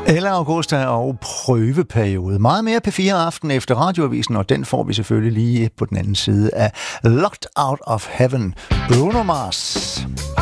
Eller Augusta og prøveperiode. Meget mere P4 Aften efter radioavisen, og den får vi selvfølgelig lige på den anden side af Locked Out of Heaven. Bruno Mars.